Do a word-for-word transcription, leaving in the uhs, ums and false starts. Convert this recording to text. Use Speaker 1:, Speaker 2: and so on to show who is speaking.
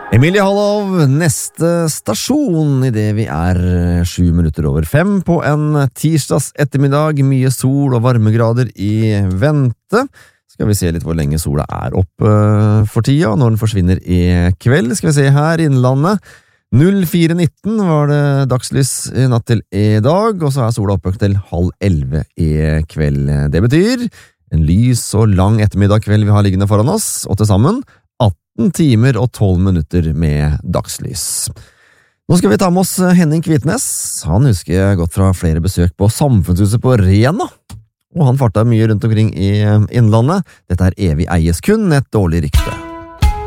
Speaker 1: Emilie Hallov, neste stasjon i det vi er sju minutter over fem på en tirsdags ettermiddag. Mye sol og varmegrader i vente. Skal vi se litt hvor lenge sola er oppe for tida, når den forsvinner i kveld. Skal vi se her, Innlandet. null fire nitten var det dagslys i natt til i dag, og så er sola oppe til halv elleve i kveld. Det betyr en lys og lang ettermiddag kveld vi har liggende foran oss, og til sammen atten timer og tolv minutter med dagslys. Nå skal vi ta med oss Henning Kvitnes. Han husker jeg godt fra flere besøk på Samfunnshuset på Rena, og han farta mye rundt omkring i Innlandet. Dette er evig eies kun et dårlig rykte.